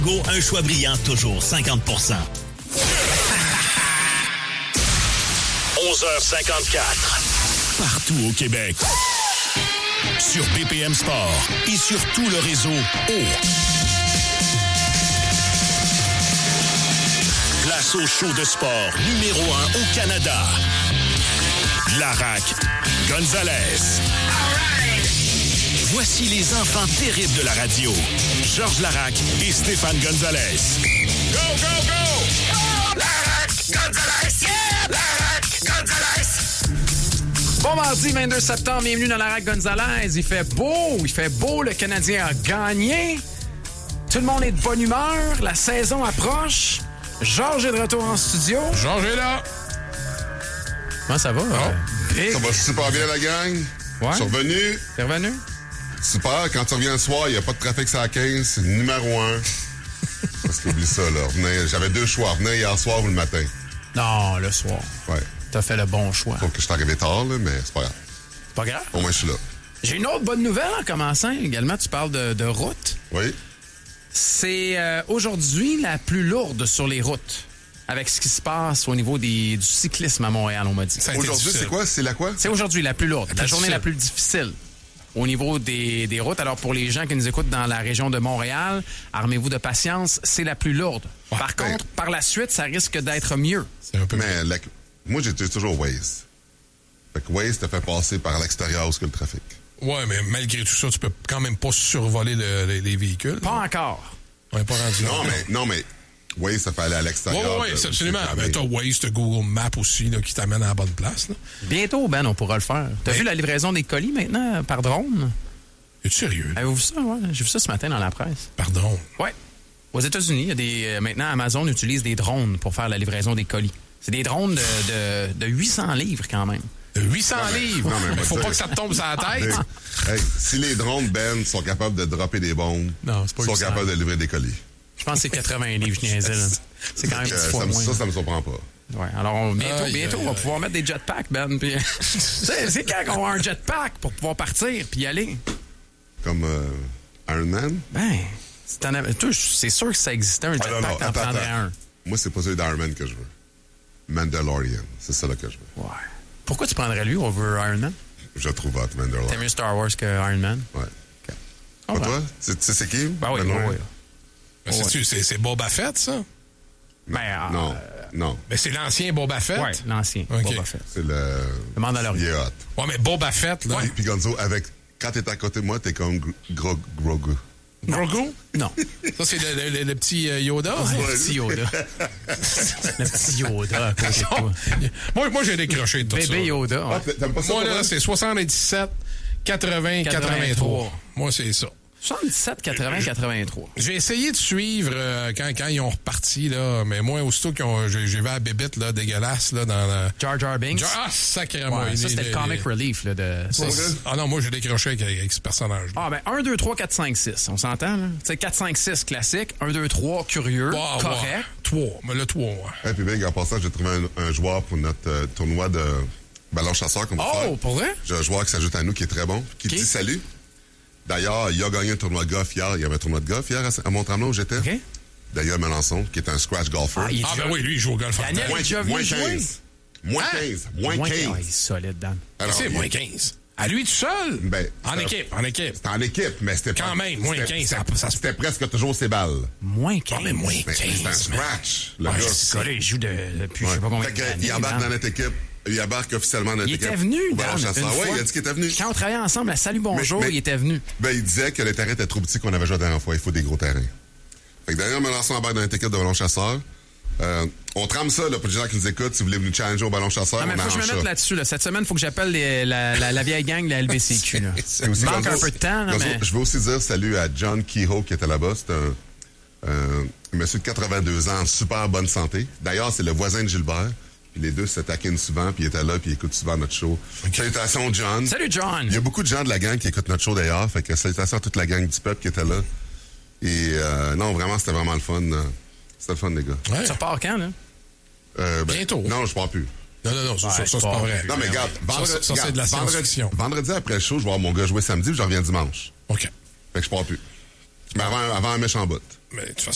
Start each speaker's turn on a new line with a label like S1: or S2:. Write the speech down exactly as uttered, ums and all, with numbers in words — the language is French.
S1: Go, un choix brillant, toujours cinquante pour cent.
S2: onze heures cinquante-quatre.
S1: Partout au Québec. Sur B P M Sport et sur tout le réseau O. Place au show de sport numéro un au Canada. Larac Gonzalez. Voici les enfants terribles de la radio. Georges Larac et Stéphane Gonzalez.
S2: Go, go, go! Larac Gonzalez! Yeah! Larac Gonzalez!
S3: Bon mardi vingt-deux septembre, bienvenue dans Larac Gonzalez. Il fait beau, il fait beau, le Canadien a gagné. Tout le monde est de bonne humeur, la saison approche. Georges est de retour en studio.
S4: Georges est là.
S3: Comment ça va?
S4: Oh.
S3: Hey.
S5: Ça va super bien, la gang.
S3: Ouais.
S5: Je suis revenu.
S3: T'es revenu?
S5: Super. Quand tu reviens le soir, il n'y a pas de trafic sur la quinze. C'est le numéro un. Parce qu'oublie ça, là. Revenez, j'avais deux choix. Revenez hier soir ou le matin.
S3: Non, le soir.
S5: Ouais.
S3: T'as fait le bon choix.
S5: Faut que je suis arrivé tard, là, mais c'est pas grave.
S3: Pas grave.
S5: Au moins, je suis là.
S3: J'ai une autre bonne nouvelle en commençant. Également, tu parles de, de route.
S5: Oui.
S3: C'est euh, aujourd'hui la plus lourde sur les routes. Avec ce qui se passe au niveau des, du cyclisme à Montréal, on m'a dit.
S5: Aujourd'hui, c'est quoi? C'est la quoi?
S3: C'est aujourd'hui la plus lourde, la,
S4: la
S3: journée
S4: difficile.
S3: la plus difficile au niveau des, des routes. Alors, pour les gens qui nous écoutent dans la région de Montréal, armez-vous de patience, c'est la plus lourde.
S4: Ouais,
S3: Par
S5: ben,
S3: contre, par la suite, ça risque d'être mieux.
S4: C'est un peu
S5: Mais la- moi, j'étais toujours Waze. Fait que Waze te fait passer par l'extérieur où est-ce que le trafic.
S4: Ouais, mais malgré tout ça, tu peux quand même pas survoler le- les, les véhicules.
S3: Pas encore.
S4: On n'est pas rendu là.
S5: Non, mais, non, mais Waze, ça fait aller à
S4: Oui,
S5: l'extérieur.
S4: oui,
S5: de-
S4: absolument.
S5: de-
S4: Mais t'as Waze, t'as Google Maps aussi là, qui t'amène à la bonne place. Là.
S3: Bientôt, Ben, on pourra le faire. T'as
S4: Ben-
S3: vu la livraison des colis maintenant par drone?
S4: Es-tu sérieux?
S3: Avez-vous vu ça? Ouais, j'ai vu ça ce matin dans la presse.
S4: Pardon.
S3: Ouais. Aux États-Unis, il y a des, euh, maintenant, Amazon utilise des drones pour faire la livraison des colis. C'est des drones de, de, de huit cents livres quand même.
S4: huit cents
S5: Non, mais-
S4: livres.
S5: non, mais
S4: Il faut
S5: moi,
S4: pas
S5: tu
S4: que ça te tombe sur la
S5: Hey,
S4: tête.
S5: hey, si les drones, Ben, sont capables de dropper des bombes,
S3: Non, c'est pas
S5: ils sont
S3: huit cents.
S5: capables de livrer des colis.
S3: Je pense que c'est quatre-vingts livres, je niaisais, là. C'est quand même
S5: Fait que,
S3: dix
S5: euh,
S3: fois
S5: ça, me-
S3: moins.
S5: ça, ça me surprend pas.
S3: Ouais, alors on- bientôt,
S4: Aïe,
S3: bientôt,
S4: aïe,
S3: on va
S4: aïe.
S3: pouvoir mettre des jetpacks, Ben. Puis, c'est, c'est quand qu'on va avoir un jetpack pour pouvoir partir puis y aller?
S5: Comme euh, Iron Man.
S3: Ben, si t'en avais- toi, c'est sûr que ça existait, un
S5: Ah,
S3: jetpack,
S5: non, non,
S3: t'en
S5: attends,
S3: prendrais
S5: attends.
S3: un.
S5: Moi, c'est pas celui d'Iron Man que je veux. Mandalorian. C'est ça là que je veux.
S3: Ouais. Pourquoi tu prendrais lui over Iron Man?
S5: Je trouve hot,
S3: T'aimes
S5: Mandalorian.
S3: mieux Star Wars que Iron Man?
S5: Ouais.
S3: Oh,
S5: Pas
S3: ben.
S5: toi? Tu tu sais c'est qui?
S3: Ben oui, oui,
S5: Mandalorian?
S3: oui.
S4: Ben, c'est-tu- c'est, c'est Boba Fett, ça?
S3: Ben, euh,
S5: Non, non.
S4: Ben, c'est l'ancien Boba Fett.
S3: ouais, l'ancien.
S4: Ok.
S3: Boba Fett.
S5: C'est le...
S3: Le Mandalorian.
S5: Il est hot.
S4: Ouais, mais Boba Fett, là.
S5: Ouais, puis Gonzo, avec... quand t'es à côté de moi, t'es comme Gro- Gro- Grogu.
S4: Grogu?
S3: Non.
S4: Ça, c'est le, le- le- le petit euh, Yoda.
S3: Le petit Yoda. Le petit Yoda à côté de toi.
S4: moi, moi, j'ai décroché de tout ça.
S3: Bébé Yoda. ouais.
S5: Ah, t'aimes pas ça?
S4: Moi,
S5: toi,
S4: là,
S5: hein?
S4: c'est soixante-dix-sept, quatre-vingts, quatre-vingt-trois. Moi, c'est ça.
S3: soixante-dix-sept, quatre-vingts, quatre-vingt-trois.
S4: J'ai essayé de suivre euh, quand, quand ils ont reparti, là, mais moi, aussitôt qu'ils ont, j'ai, j'ai vu la bébite là, dégueulasse là, dans la...
S3: Jar Jar Binks.
S4: Ah, sacrément.
S3: Ouais, ça,
S4: il-
S3: c'était le
S4: il-
S3: comic relief là, de...
S4: ça, c'est- Ah non, moi, j'ai décroché avec, avec ce personnage-là.
S3: Ah, ben, un, deux, trois, quatre, cinq, six. On s'entend, là? Tu sais, quatre, cinq, six, classique. un, deux, trois, curieux.
S4: Wow,
S3: correct.
S4: wow. Trois. Mais le trois, ouais.
S5: Et puis, Big, en passant, j'ai trouvé un, un joueur pour notre euh, tournoi de ballon chasseur qu'on va
S3: Oh,
S5: faire.
S3: pour vrai?
S5: J'ai un joueur qui s'ajoute à nous qui est très bon, qui
S3: Ok.
S5: dit salut. D'ailleurs, il a gagné un tournoi de golf hier. Il y avait un tournoi de golf hier à, à Mont-Tremblant où j'étais.
S3: OK.
S5: Daniel Melançon, qui est un scratch golfer.
S3: Ah, il est
S4: Ah,
S3: déjà-
S4: ben oui, lui, il joue au golf en
S3: Daniel-
S4: tête.
S5: moins,
S3: déjà venu
S5: moins
S3: jouer?
S5: quinze. Moins
S4: Hein?
S5: quinze. Moins
S3: Moins
S5: quinze.
S3: quinze. Ah, il est solide, Dan.
S5: Alors,
S4: C'est
S5: il-
S4: moins quinze. À lui tout seul?
S5: Ben,
S4: en
S5: c'était-
S4: équipe, en équipe.
S5: C'était en équipe, mais c'était
S4: Quand
S5: pas-
S4: même, moins
S5: c'était-
S4: quinze, ça-
S5: c'était-
S4: ça se-
S5: C'était presque toujours ses balles.
S3: Moins quinze.
S4: Ah, mais moins
S5: Mais c'est un
S4: quinze, man.
S5: scratch, le
S4: Ouais,
S5: gars.
S4: je
S3: Ce gars-là, il joue de, depuis je
S5: Ouais.
S3: sais pas combien
S5: Fait que,
S3: d'années.
S5: il embarque
S3: Dan.
S5: dans notre équipe. Il embarque officiellement dans notre
S3: Il
S5: équipe.
S3: était venu,
S5: Au ballon
S3: Dan,
S5: chasseur.
S3: une
S5: Ouais,
S3: fois.
S5: il a dit qu'il était venu.
S3: Quand on travaillait ensemble à Salut Bonjour,
S5: Mais- mais-
S3: il était venu.
S5: Ben, il disait que le terrain était trop petit qu'on avait joué la dernière fois. Il faut des gros terrains. Fait que Daniel Melançon embarque dans notre équipe de ballon chasseur. Euh, on trame ça, là, pour les gens qui nous écoutent. Si vous voulez nous challenger au ballon chasseur,
S3: Non, mais
S5: on
S3: faut que je me
S5: arrange
S3: mette
S5: ça.
S3: là-dessus. Là. Cette semaine, il faut que j'appelle les- la, la, la vieille gang de la L B C Q. Là.
S5: Et aussi,
S3: Il manque
S5: Gonzo-
S3: un peu de temps, là,
S5: Gonzo,
S3: mais...
S5: Je veux aussi dire salut à John Kehoe qui était là-bas. C'est un, un monsieur de quatre-vingt-deux ans en super bonne santé. D'ailleurs, c'est le voisin de Gilbert. Puis les deux se taquinent souvent, puis il était là, puis il écoute souvent notre show. Salutations, John.
S3: Salut, John!
S5: Il y a beaucoup de gens de la gang qui écoutent notre show d'ailleurs. Fait que salutations à toute la gang du peuple qui était là. Et euh, non, vraiment, c'était vraiment le fun. euh, C'était le fun, les gars.
S4: Ouais.
S3: Tu repars quand, là?
S5: Euh, ben,
S4: Bientôt.
S5: Non, je pars plus.
S4: Non, non, non, ça,
S3: Ouais,
S4: ça, ça,
S3: c'est
S4: c'est
S3: pas
S4: pas vrai.
S5: Non, mais regarde,
S4: Ça,
S5: vendredi,
S4: ça, ça, c'est de la
S5: regarde, vendredi,
S4: science-fiction.
S5: vendredi après le show, je vais voir mon gars jouer samedi, puis je reviens dimanche.
S4: OK.
S5: Fait que je pars plus. Mais avant, avant un méchant bout.
S4: Mais de toute façon,